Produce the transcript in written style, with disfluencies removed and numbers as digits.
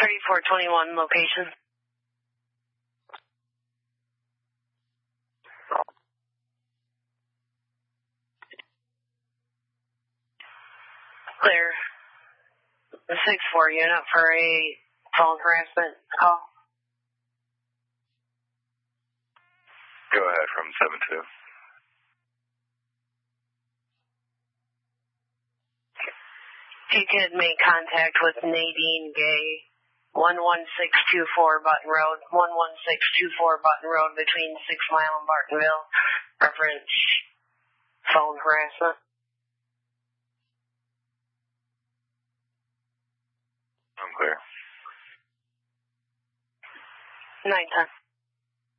3421 location. Clear. The 6-4 unit for a phone harassment call. Go ahead from 7-2. If you could make contact with Nadine Gay, 11624 Button Road, 11624 Button Road between 6 Mile and Bartonville. Reference phone harassment. I'm clear. 910.